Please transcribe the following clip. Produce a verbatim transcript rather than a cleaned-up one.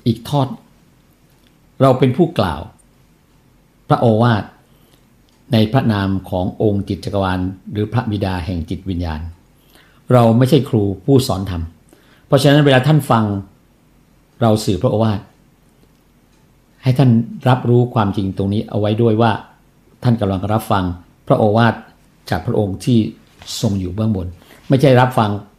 อีกทอดเราเป็นผู้กล่าวพระโอวาทในพระนามขององค์จิตจักรวาลหรือพระบิดาแห่งจิตวิญญาณเราไม่ใช่ครูผู้สอนธรรมเพราะฉะนั้นเวลาท่านฟังเราสื่อพระโอวาทให้ท่านรับรู้ความจริงตรงนี้เอาไว้ด้วยว่าท่านกำลังรับฟังพระโอวาทจากพระองค์ที่ทรงอยู่เบื้องบนไม่ใช่รับฟัง